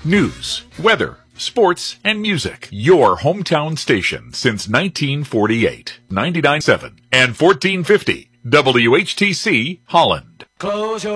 News, weather, sports, and music. Your hometown station since 1948. 99.7 and 1450 WHTC Holland. Close your